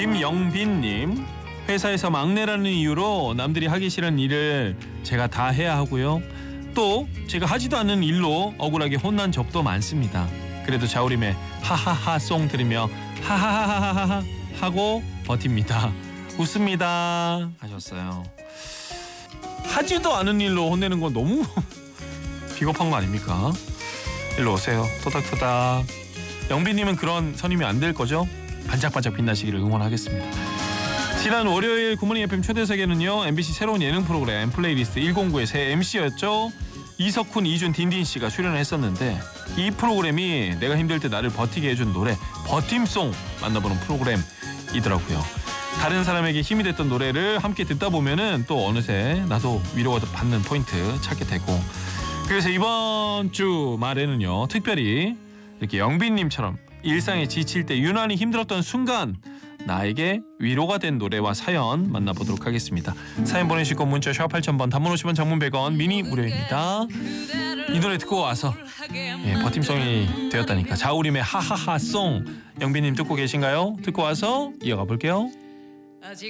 김영빈님, 회사에서 막내라는 이유로 남들이 하기 싫은 일을 제가 다 해야 하고요. 또 제가 하지도 않는 일로 억울하게 혼난 적도 많습니다. 그래도 자우림의 하하하 송 들으며 하하하하하 하고 버팁니다. 웃습니다 하셨어요. 하지도 않은 일로 혼내는 건 너무 비겁한 거 아닙니까? 일로 오세요. 토닥토닥. 영빈님은 그런 선임이 안 될 거죠? 반짝반짝 빛나시기를 응원하겠습니다. 지난 월요일 굿모닝 FM 초대석에는요, MBC 새로운 예능 프로그램 플레이리스트 109의 새 MC였죠. 이석훈, 이준, 딘딘씨가 출연을 했었는데, 이 프로그램이 내가 힘들 때 나를 버티게 해준 노래 버팀송 만나보는 프로그램이더라고요. 다른 사람에게 힘이 됐던 노래를 함께 듣다 보면은 또 어느새 나도 위로가 받는 포인트 찾게 되고, 그래서 이번 주 말에는요, 특별히 이렇게 영빈님처럼 일상에 지칠 때 유난히 힘들었던 순간 나에게 위로가 된 노래와 사연 만나보도록 하겠습니다. 사연 보내실 건 문자 샵 8000번, 단문 50원, 장문 100원, 미니 무료입니다. 이 노래 듣고 와서 버팀송이 되었다니까, 자우림의 하하하송, 영빈님 듣고 계신가요? 듣고 와서 이어가 볼게요.